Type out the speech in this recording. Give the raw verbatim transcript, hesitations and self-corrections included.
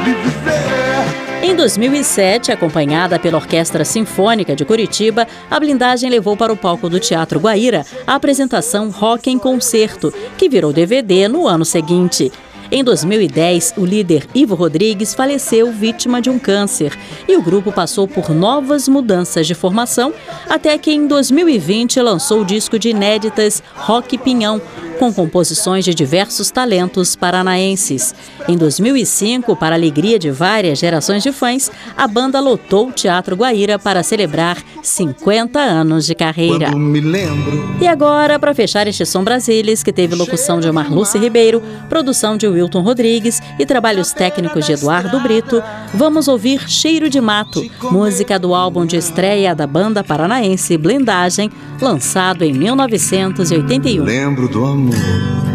sabe viver. Em dois mil e sete, acompanhada pela Orquestra Sinfônica de Curitiba, a Blindagem levou para o palco do Teatro Guaíra a apresentação Rock em Concerto, que virou D V D no ano seguinte. Em dois mil e dez, o líder Ivo Rodrigues faleceu vítima de um câncer e o grupo passou por novas mudanças de formação, até que em dois mil e vinte lançou o disco de inéditas Rock Pinhão, com composições de diversos talentos paranaenses. Em dois mil e cinco, para a alegria de várias gerações de fãs, a banda lotou o Teatro Guaíra para celebrar cinquenta anos de carreira. Quando me lembro. E agora, para fechar este Som Brasilis, que teve locução de Marluce Ribeiro, produção de Wilton Rodrigues e trabalhos técnicos de Eduardo Brito, vamos ouvir Cheiro de Mato, música do álbum de estreia da banda paranaense Blindagem, lançado em mil novecentos e oitenta e um. Lembro do amor.